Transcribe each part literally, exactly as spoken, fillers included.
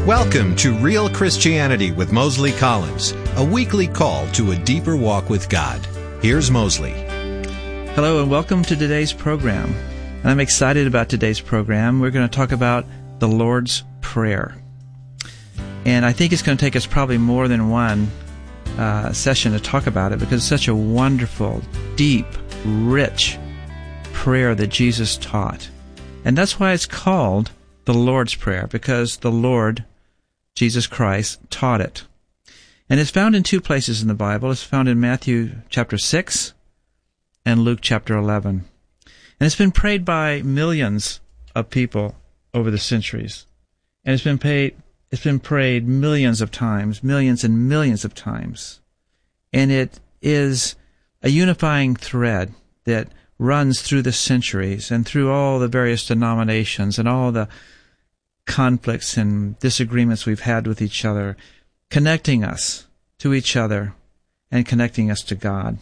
Welcome to Real Christianity with Mosley Collins, a weekly call to a deeper walk with God. Here's Mosley. Hello and welcome to today's program. And I'm excited about today's program. We're going to talk about the Lord's Prayer. And I think it's going to take us probably more than one uh, session to talk about it because it's such a wonderful, deep, rich prayer that Jesus taught. And that's why it's called the Lord's Prayer, because the Lord, Jesus Christ, taught it. And it's found in two places in the Bible. It's found in Matthew chapter six and Luke chapter eleven. And it's been prayed by millions of people over the centuries. And it's been paid, it's been prayed millions of times, millions and millions of times. And it is a unifying thread that runs through the centuries and through all the various denominations and all the conflicts and disagreements we've had with each other, connecting us to each other and connecting us to God.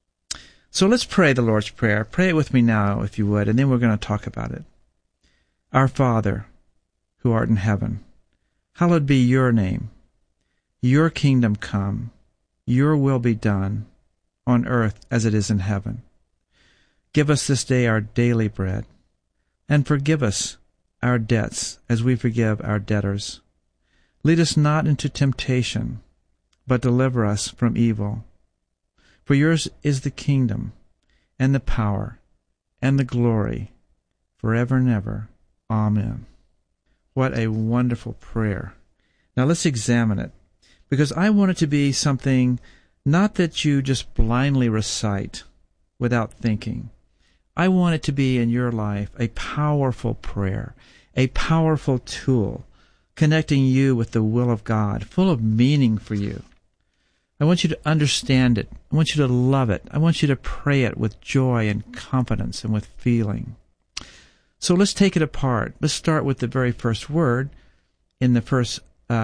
So let's pray the Lord's Prayer. Pray it with me now, if you would, and then we're going to talk about it. Our Father, who art in heaven, hallowed be your name. Your kingdom come. Your will be done on earth as it is in heaven. Give us this day our daily bread, and forgive us our debts as we forgive our debtors. Lead us not into temptation, but deliver us from evil. For yours is the kingdom, and the power, and the glory, forever and ever. Amen. What a wonderful prayer. Now let's examine it, because I want it to be something not that you just blindly recite without thinking. I want it to be in your life a powerful prayer, a powerful tool, connecting you with the will of God, full of meaning for you. I want you to understand it. I want you to love it. I want you to pray it with joy and confidence and with feeling. So let's take it apart. Let's start with the very first word in the first